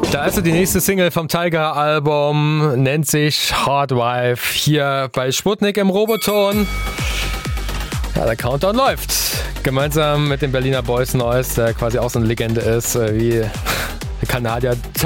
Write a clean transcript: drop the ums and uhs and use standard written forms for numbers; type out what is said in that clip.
Da ist die nächste Single vom Tiger-Album, nennt sich Hard Wife, hier bei Sputnik im Roboton. Ja, der Countdown läuft. Gemeinsam mit dem Berliner Boys Noise, der quasi auch so eine Legende ist, wie der Kanadier